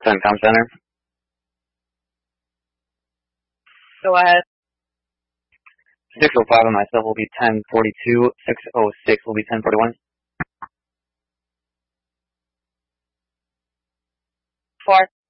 CENTCOM Center. Go ahead. 605 on myself will be 1042. 606 will be 1041. 4.